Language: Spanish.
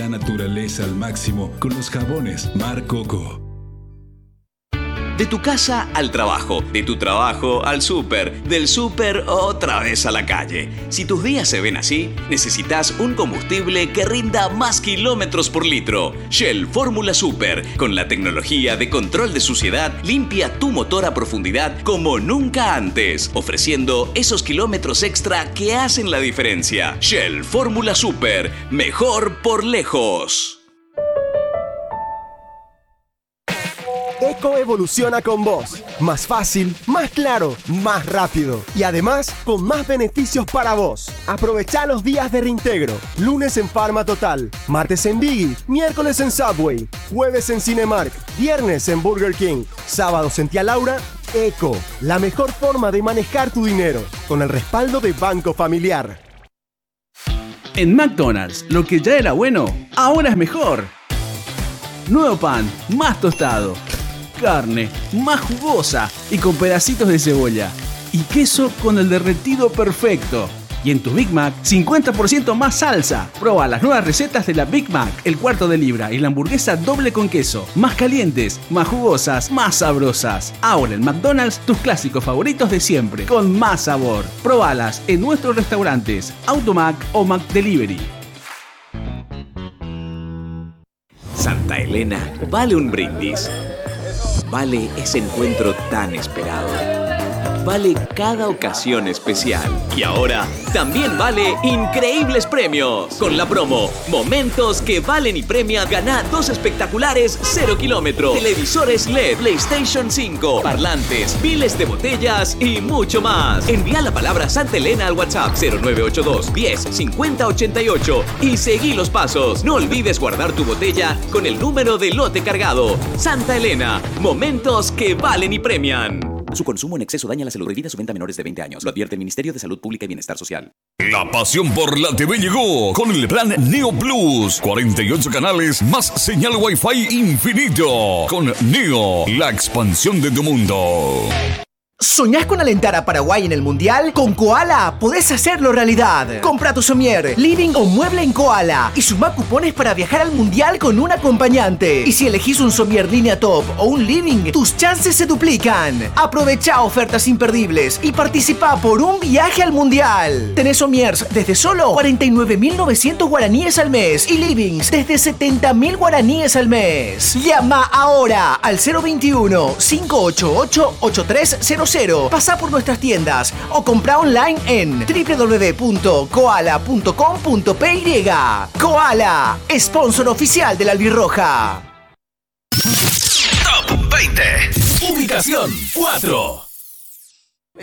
la naturaleza al máximo con los jabones Mar Coco. De tu casa al trabajo, de tu trabajo al súper, del súper otra vez a la calle. Si tus días se ven así, necesitas un combustible que rinda más kilómetros por litro. Shell Fórmula Super, con la tecnología de control de suciedad, limpia tu motor a profundidad como nunca antes, ofreciendo esos kilómetros extra que hacen la diferencia. Shell Fórmula Super, mejor por lejos. Eco evoluciona con vos. Más fácil, más claro, más rápido. Y además, con más beneficios para vos. Aprovechá los días de reintegro. Lunes en Pharma Total, martes en Biggie, miércoles en Subway, jueves en Cinemark, viernes en Burger King, sábados en Tía Laura. Eco, la mejor forma de manejar tu dinero. Con el respaldo de Banco Familiar. En McDonald's, lo que ya era bueno, ahora es mejor. Nuevo pan, más tostado. Carne, más jugosa y con pedacitos de cebolla. Y queso con el derretido perfecto. Y en tu Big Mac, 50% más salsa. Proba las nuevas recetas de la Big Mac, el cuarto de libra y la hamburguesa doble con queso. Más calientes, más jugosas, más sabrosas. Ahora en McDonald's, tus clásicos favoritos de siempre, con más sabor. Probalas en nuestros restaurantes, Automac o Mac Delivery. Santa Elena vale un brindis. Vale ese encuentro tan esperado. Vale cada ocasión especial. Y ahora también vale increíbles premios. Con la promo Momentos que valen y premian, gana 2 espectaculares 0 kilómetros, televisores LED, PlayStation 5, parlantes, miles de botellas y mucho más. Envía la palabra Santa Elena al WhatsApp 0982 10 50 88 y seguí los pasos. No olvides guardar tu botella con el número de lote cargado. Santa Elena, momentos que valen y premian. Su consumo en exceso daña la salud. Prohibida su venta a menores de 20 años. Lo advierte el Ministerio de Salud Pública y Bienestar Social. La pasión por la TV llegó con el plan Neo Plus. 48 canales más señal Wi-Fi infinito. Con Neo, la expansión de tu mundo. ¿Soñás con alentar a Paraguay en el Mundial? Con Koala podés hacerlo realidad. Compra tu somier, living o mueble en Koala y suma cupones para viajar al Mundial con un acompañante. Y si elegís un somier línea top o un living, tus chances se duplican. Aprovecha ofertas imperdibles y participa por un viaje al Mundial. Tenés somiers desde solo 49.900 guaraníes al mes y livings desde 70.000 guaraníes al mes. Llama ahora al 021 588 8300. Pasá por nuestras tiendas o comprá online en www.koala.com.py. Koala, sponsor oficial de la Albirroja. Top 20. Ubicación 4.